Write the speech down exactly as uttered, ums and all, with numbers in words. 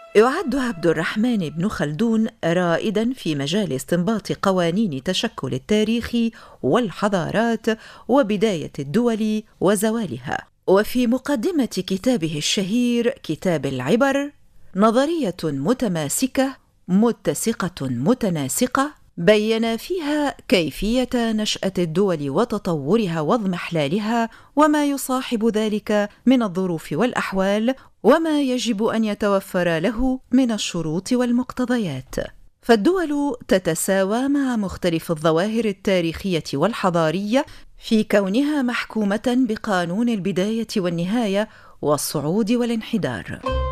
يعد عبد الرحمن بن خلدون رائداً في مجال استنباط قوانين تشكل التاريخ والحضارات وبداية الدول وزوالها. وفي مقدمة كتابه الشهير كتاب العبر: نظرية متماسكة متسقة متناسقة، بين فيها كيفية نشأة الدول وتطورها واضمحلالها وما يصاحب ذلك من الظروف والأحوال، وما يجب أن يتوفر له من الشروط والمقتضيات. فالدول تتساوى مع مختلف الظواهر التاريخية والحضارية في كونها محكومة بقانون البداية والنهاية والصعود والانحدار.